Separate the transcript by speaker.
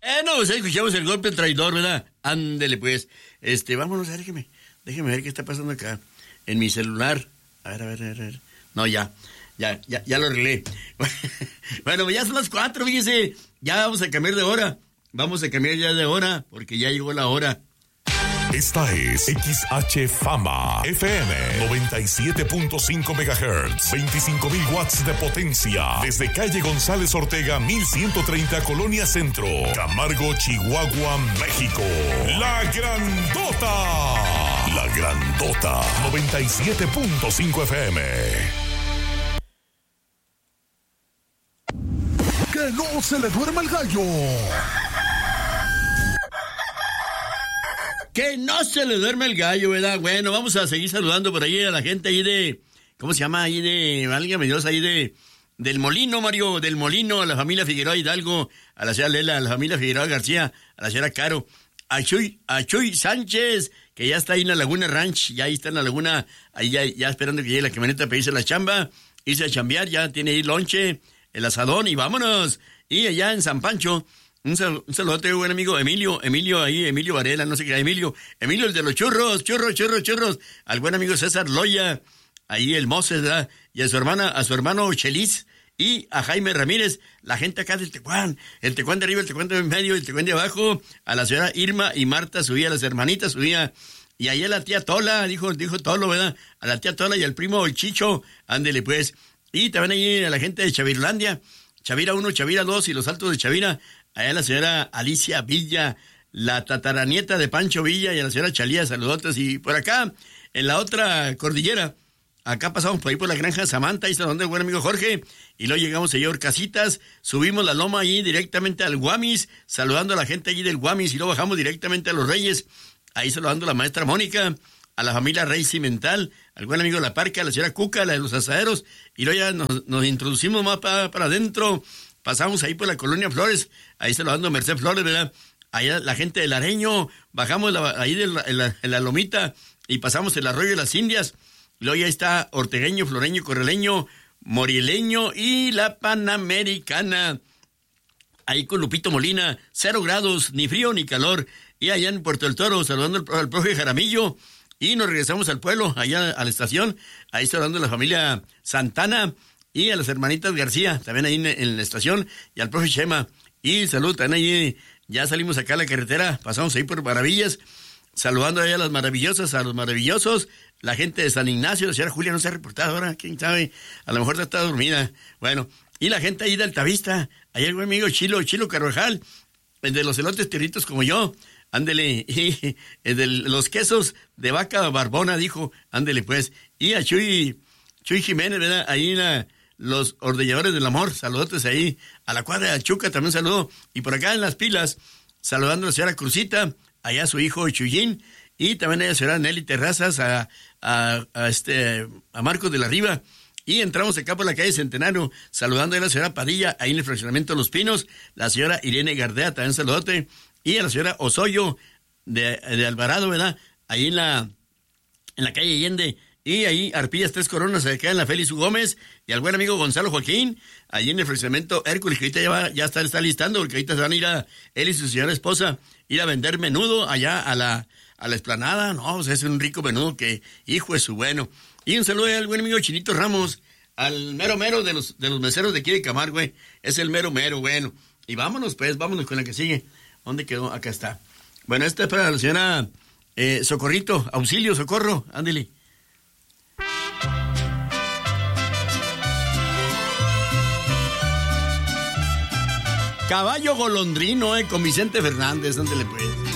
Speaker 1: No, pues escuchamos el golpe traidor, ¿verdad? Ándele, pues. Vámonos, déjeme ver qué está pasando acá. En mi celular. A ver. No, ya lo arreglé. Bueno, ya son las 4, fíjese. Ya vamos a cambiar de hora. Vamos a cambiar ya de hora, porque ya llegó la hora.
Speaker 2: Esta es XH Fama FM 97.5 MHz, 25,000 watts de potencia, desde calle González Ortega 1130 Colonia Centro, Camargo, Chihuahua, México. La Grandota 97.5 FM.
Speaker 3: Que no se le duerma el gallo.
Speaker 1: Que no se le duerme el gallo, ¿verdad? Bueno, vamos a seguir saludando por ahí a la gente ahí de... ¿Cómo se llama? Ahí de... Válgame Dios, ahí de... Del Molino, Mario, del Molino, a la familia Figueroa Hidalgo, a la señora Lela, a la familia Figueroa García, a la señora Caro, a Chuy Sánchez, que ya está ahí en la Laguna Ranch, ya ahí está en la Laguna, ahí ya esperando que llegue la camioneta para irse a la chamba, irse a chambear, ya tiene ahí lonche, el asadón y vámonos. Y allá en San Pancho... Un saludote, buen amigo Emilio Varela, no sé qué, Emilio el de los churros, al buen amigo César Loya, ahí el Moses, ¿verdad? Y a su hermano Chelis, y a Jaime Ramírez, la gente acá del Tecuán, el Tecuán de arriba, el Tecuán de medio, el Tecuán de abajo, a la señora Irma y Marta subía, las hermanitas subía, y ahí a la tía Tola, dijo Tolo, ¿verdad? A la tía Tola y al primo el Chicho, ándele pues, y también ahí a la gente de Chavirlandia, Chavira 1, Chavira 2 y los Altos de Chavira, allá la señora Alicia Villa, la tataranieta de Pancho Villa y a la señora Chalía, saludotes. Y por acá, en la otra cordillera, acá pasamos por ahí por la granja Samantha, ahí está donde el buen amigo Jorge, y luego llegamos allá a Orcasitas, subimos la loma ahí directamente al Guamis, saludando a la gente allí del Guamis, y luego bajamos directamente a Los Reyes, ahí saludando a la maestra Mónica, a la familia Rey Cimental, al buen amigo La Parca, a la señora Cuca, la de los asaderos, y luego ya nos introducimos más para adentro. Pasamos ahí por la Colonia Flores, ahí saludando a Merced Flores, ¿verdad? Allá la gente del Areño, bajamos ahí en la lomita y pasamos el arroyo de las Indias. Y luego ya está Ortegueño, Floreño, Correleño, Morileño y la Panamericana. Ahí con Lupito Molina, 0 grados, ni frío ni calor. Y allá en Puerto del Toro, saludando al profe Jaramillo. Y nos regresamos al pueblo, allá a la estación, ahí saludando a la familia Santana. Y a las hermanitas García, también ahí en la estación, y al profe Chema. Y salud, también ahí, ya salimos acá a la carretera, pasamos ahí por Maravillas, saludando ahí a las maravillosas, a los maravillosos, la gente de San Ignacio, la señora Julia no se ha reportado ahora, quién sabe, a lo mejor está dormida. Bueno, y la gente ahí de Altavista, ahí el buen amigo Chilo Carvajal, el de los elotes tierritos como yo, ándele, y el de los quesos de vaca barbona, dijo, ándele pues, y a Chuy Jiménez, ¿verdad? Ahí los ordeñadores del amor, saludotes ahí, a la cuadra de Chuca también saludo, y por acá en Las Pilas, saludando a la señora Cruzita, allá a su hijo Chuyín, y también a la señora Nelly Terrazas, a Marcos de la Riva, y entramos acá por la calle Centenario, saludando a la señora Padilla, ahí en el fraccionamiento de Los Pinos, la señora Irene Gardea, también saludote, y a la señora Osoyo de Alvarado, ¿verdad? Ahí en la calle Allende. Y ahí, Arpillas 3 Coronas, acá en la Félix Gómez, y al buen amigo Gonzalo Joaquín, allí en el fraccionamiento Hércules, que ahorita ya está listando, porque ahorita se van a ir él y su señora esposa, ir a vender menudo allá a la explanada. No, pues es un rico menudo que, hijo es su bueno. Y un saludo al buen amigo Chinito Ramos, al mero de los meseros de aquí de Camargo, es el mero, bueno. Y vámonos con la que sigue. ¿Dónde quedó? Acá está. Bueno, esta es para la señora Socorrito, auxilio, socorro, ándele. Caballo golondrino, con Vicente Fernández, ándele pues.